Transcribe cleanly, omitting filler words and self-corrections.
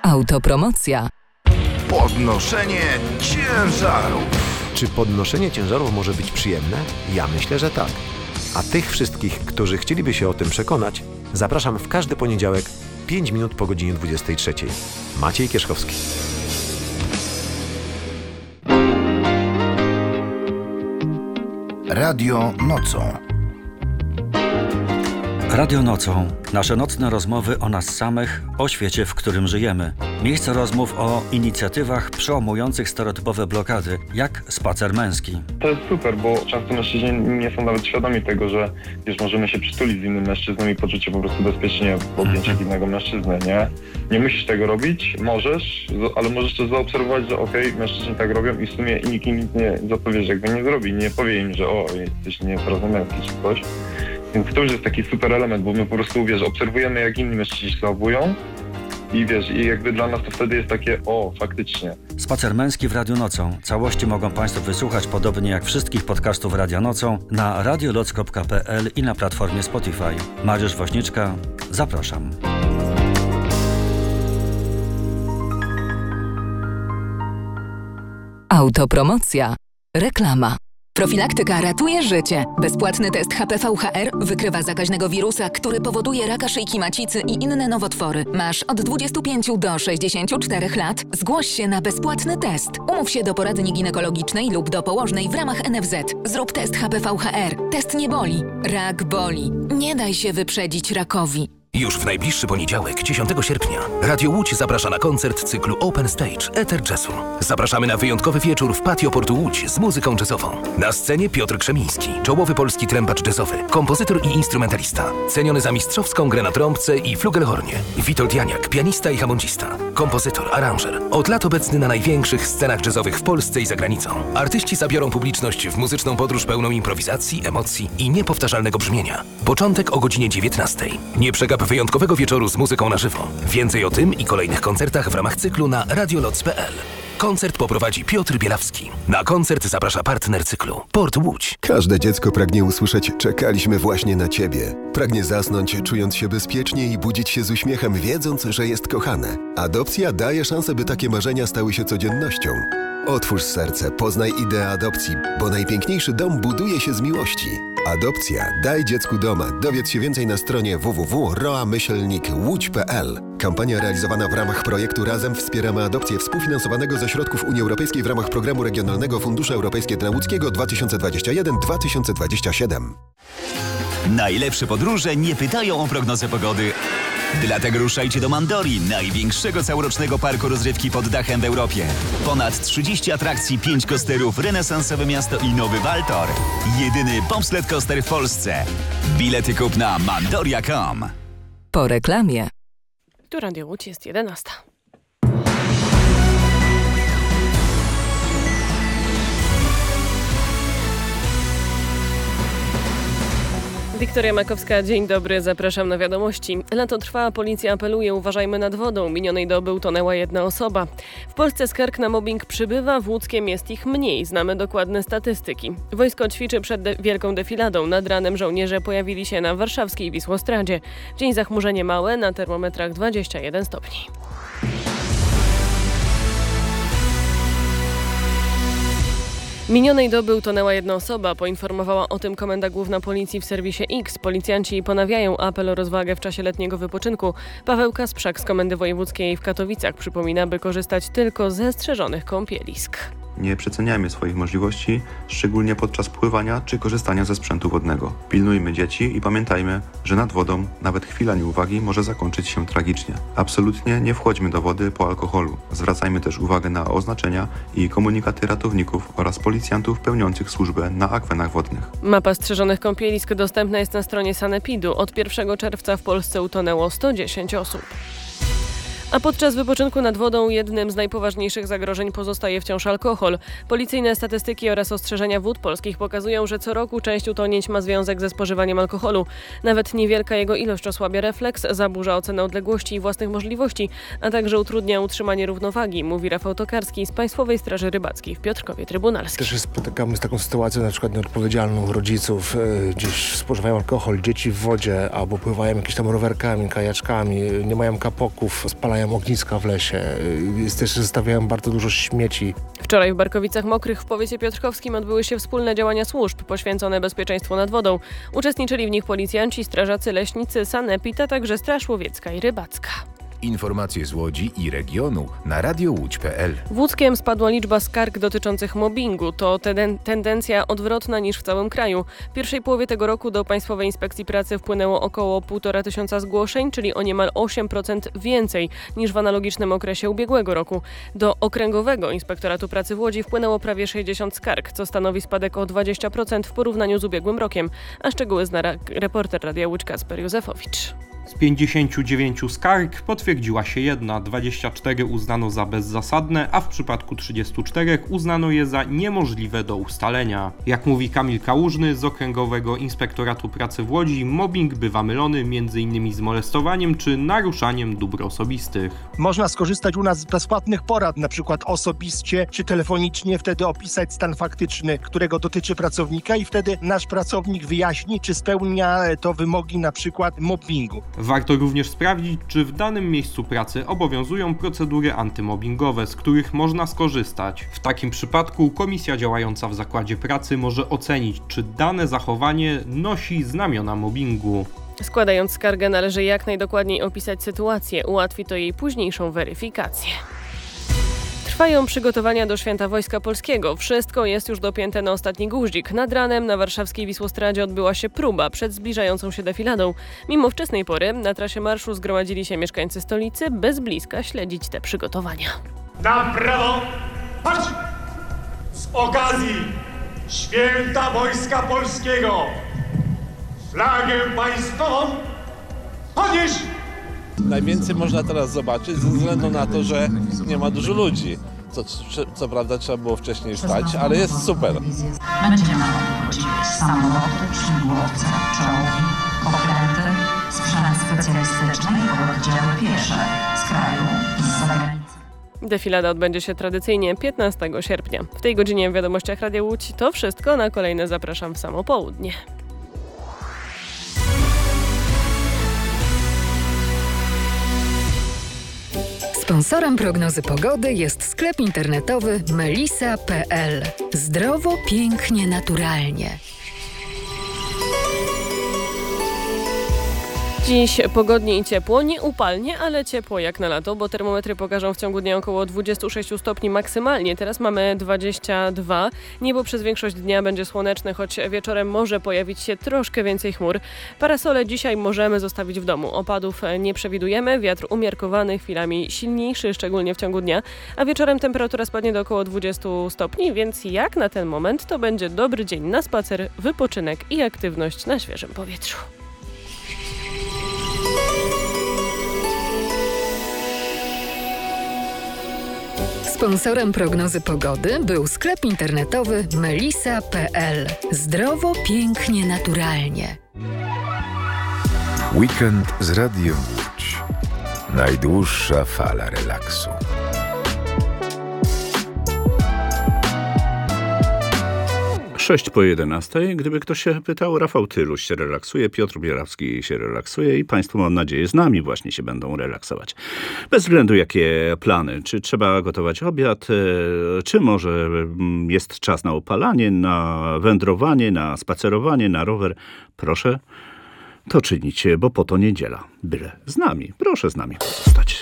Autopromocja. Podnoszenie ciężarów. Czy podnoszenie ciężarów może być przyjemne? Ja myślę, że tak. A tych wszystkich, którzy chcieliby się o tym przekonać, zapraszam w każdy poniedziałek 5 minut po godzinie 23. Maciej Kierzkowski. Radio nocą. Radio nocą. Nasze nocne rozmowy o nas samych, o świecie, w którym żyjemy. Miejsce rozmów o inicjatywach przełamujących stereotypowe blokady, jak spacer męski. To jest super, bo często mężczyźni nie są nawet świadomi tego, że możemy się przytulić z innym mężczyzną i poczuć się po prostu bezpiecznie w objęciach innego mężczyzny, nie? Nie musisz tego robić, możesz, ale możesz też zaobserwować, że mężczyźni tak robią i w sumie nikt im nic nie zapowie, że jakby nie zrobi, nie powie im, że jesteś nieporozumialski czy coś. Więc to już jest taki super element, bo my po prostu, obserwujemy, jak inni mężczyźni się zachowują i jakby dla nas to wtedy jest takie, faktycznie. Spacer męski w Radiu Nocą. Całości mogą Państwo wysłuchać, podobnie jak wszystkich podcastów Radia Nocą, na radioloc.pl i na platformie Spotify. Mariusz Woźniczka, zapraszam. Autopromocja. Reklama. Profilaktyka ratuje życie. Bezpłatny test HPV-HR wykrywa zakaźnego wirusa, który powoduje raka szyjki macicy i inne nowotwory. Masz od 25 do 64 lat? Zgłoś się na bezpłatny test. Umów się do poradni ginekologicznej lub do położnej w ramach NFZ. Zrób test HPV-HR. Test nie boli. Rak boli. Nie daj się wyprzedzić rakowi. Już w najbliższy poniedziałek, 10 sierpnia, Radio Łódź zaprasza na koncert cyklu Open Stage Ether Jazzu. Zapraszamy na wyjątkowy wieczór w patio Portu Łódź z muzyką jazzową. Na scenie Piotr Krzemiński, czołowy polski trębacz jazzowy, kompozytor i instrumentalista, ceniony za mistrzowską grę na trąbce i flugelhornie. Witold Janiak, pianista i hamondzista, kompozytor, aranżer. Od lat obecny na największych scenach jazzowych w Polsce i za granicą. Artyści zabiorą publiczność w muzyczną podróż pełną improwizacji, emocji i niepowtarzalnego brzmienia. Początek o godzinie 19. Nie przegap wyjątkowego wieczoru z muzyką na żywo. Więcej o tym i kolejnych koncertach w ramach cyklu na radioloc.pl. Koncert poprowadzi Piotr Bielawski. Na koncert zaprasza partner cyklu Port Łódź. Każde dziecko pragnie usłyszeć: czekaliśmy właśnie na ciebie. Pragnie zasnąć, czując się bezpiecznie i budzić się z uśmiechem, wiedząc, że jest kochane. Adopcja daje szansę, by takie marzenia stały się codziennością. Otwórz serce, poznaj ideę adopcji, bo najpiękniejszy dom buduje się z miłości. Adopcja. Daj dziecku doma. Dowiedz się więcej na stronie www.roa-łódź.pl. Kampania realizowana w ramach projektu Razem wspieramy adopcję, współfinansowanego ze środków Unii Europejskiej w ramach Programu Regionalnego Fundusze Europejskie dla Łódzkiego 2021-2027. Najlepsze podróże nie pytają o prognozę pogody. Dlatego ruszajcie do Mandori, największego całorocznego parku rozrywki pod dachem w Europie. Ponad 30 atrakcji, 5 coasterów, renesansowe miasto i nowy Waltor. Jedyny bobsled coaster w Polsce. Bilety kup na mandoria.com. Po reklamie. Tu Radio Łódź, jest 11. Wiktoria Makowska, dzień dobry, zapraszam na wiadomości. Lato trwa, policja apeluje, uważajmy nad wodą. Minionej doby utonęła jedna osoba. W Polsce skarg na mobbing przybywa, w Łódzkiem jest ich mniej. Znamy dokładne statystyki. Wojsko ćwiczy przed wielką defiladą. Nad ranem żołnierze pojawili się na warszawskiej Wisłostradzie. Dzień zachmurzenie małe, na termometrach 21 stopni. Minionej doby utonęła jedna osoba, poinformowała o tym Komenda Główna Policji w serwisie X. Policjanci ponawiają apel o rozwagę w czasie letniego wypoczynku. Paweł Kasprzak z Komendy Wojewódzkiej w Katowicach przypomina, by korzystać tylko ze strzeżonych kąpielisk. Nie przeceniajmy swoich możliwości, szczególnie podczas pływania czy korzystania ze sprzętu wodnego. Pilnujmy dzieci i pamiętajmy, że nad wodą nawet chwila nieuwagi może zakończyć się tragicznie. Absolutnie nie wchodźmy do wody po alkoholu. Zwracajmy też uwagę na oznaczenia i komunikaty ratowników oraz policjantów pełniących służbę na akwenach wodnych. Mapa strzeżonych kąpielisk dostępna jest na stronie Sanepidu. Od 1 czerwca w Polsce utonęło 110 osób. A podczas wypoczynku nad wodą jednym z najpoważniejszych zagrożeń pozostaje wciąż alkohol. Policyjne statystyki oraz ostrzeżenia wód polskich pokazują, że co roku część utonięć ma związek ze spożywaniem alkoholu. Nawet niewielka jego ilość osłabia refleks, zaburza ocenę odległości i własnych możliwości, a także utrudnia utrzymanie równowagi, mówi Rafał Tokarski z Państwowej Straży Rybackiej w Piotrkowie Trybunalskim. Też spotykamy z taką sytuacją, na przykład nieodpowiedzialną rodziców, gdzieś spożywają alkohol, dzieci w wodzie albo pływają jakimiś tam rowerkami, kajaczkami, nie mają kapoków, spalają rozpalają ogniska w lesie. Też zostawiają bardzo dużo śmieci. Wczoraj w Barkowicach Mokrych w powiecie piotrkowskim odbyły się wspólne działania służb poświęcone bezpieczeństwu nad wodą. Uczestniczyli w nich policjanci, strażacy leśnicy, sanepid, a także Straż Łowiecka i Rybacka. Informacje z Łodzi i regionu na radiołódź.pl. W Łódzkiem spadła liczba skarg dotyczących mobbingu. To tendencja odwrotna niż w całym kraju. W pierwszej połowie tego roku do Państwowej Inspekcji Pracy wpłynęło około 1500 zgłoszeń, czyli o niemal 8% więcej niż w analogicznym okresie ubiegłego roku. Do Okręgowego Inspektoratu Pracy w Łodzi wpłynęło prawie 60 skarg, co stanowi spadek o 20% w porównaniu z ubiegłym rokiem. A szczegóły zna reporter Radia Łódź Kacper Józefowicz. Z 59 skarg potwierdziła się jedna, 24 uznano za bezzasadne, a w przypadku 34 uznano je za niemożliwe do ustalenia. Jak mówi Kamil Kałużny z Okręgowego Inspektoratu Pracy w Łodzi, mobbing bywa mylony m.in. z molestowaniem czy naruszaniem dóbr osobistych. Można skorzystać u nas z bezpłatnych porad, na przykład osobiście czy telefonicznie, wtedy opisać stan faktyczny, którego dotyczy pracownika i wtedy nasz pracownik wyjaśni, czy spełnia to wymogi na przykład mobbingu. Warto również sprawdzić, czy w danym miejscu pracy obowiązują procedury antymobbingowe, z których można skorzystać. W takim przypadku komisja działająca w zakładzie pracy może ocenić, czy dane zachowanie nosi znamiona mobbingu. Składając skargę, należy jak najdokładniej opisać sytuację. Ułatwi to jej późniejszą weryfikację. Trwają przygotowania do Święta Wojska Polskiego. Wszystko jest już dopięte na ostatni guździk. Nad ranem na warszawskiej Wisłostradzie odbyła się próba przed zbliżającą się defiladą. Mimo wczesnej pory na trasie marszu zgromadzili się mieszkańcy stolicy, by z bliska śledzić te przygotowania. Na prawo! Patrz! Z okazji Święta Wojska Polskiego flagę państwową podnieś! Najwięcej można teraz zobaczyć ze względu na to, że nie ma dużo ludzi. Co prawda trzeba było wcześniej wstać, ale jest super. Będziemy obchodzić samoloty, śmigłowce, czołgi, okręty, sprzęt specjalistyczny i oddziały piesze z kraju i z zagranicy. Defilada odbędzie się tradycyjnie 15 sierpnia. W tej godzinie w Wiadomościach Radia Łódź to wszystko. Na kolejne zapraszam w samo południe. Sponsorem prognozy pogody jest sklep internetowy melisa.pl. Zdrowo, pięknie, naturalnie. Dziś pogodnie i ciepło, nie upalnie, ale ciepło jak na lato, bo termometry pokażą w ciągu dnia około 26 stopni maksymalnie. Teraz mamy 22. Niebo przez większość dnia będzie słoneczne, choć wieczorem może pojawić się troszkę więcej chmur. Parasole dzisiaj możemy zostawić w domu. Opadów nie przewidujemy, wiatr umiarkowany, chwilami silniejszy, szczególnie w ciągu dnia, a wieczorem temperatura spadnie do około 20 stopni, więc jak na ten moment to będzie dobry dzień na spacer, wypoczynek i aktywność na świeżym powietrzu. Sponsorem prognozy pogody był sklep internetowy melisa.pl. Zdrowo, pięknie, naturalnie. Weekend z Radiem Łódź. Najdłuższa fala relaksu. Sześć po 11. Gdyby ktoś się pytał, Rafał Tyluś się relaksuje, Piotr Bierawski się relaksuje i Państwo, mam nadzieję, z nami właśnie się będą relaksować. Bez względu jakie plany, czy trzeba gotować obiad, czy może jest czas na opalanie, na wędrowanie, na spacerowanie, na rower. Proszę to czynić, bo po to niedziela. Byle z nami. Proszę z nami pozostać.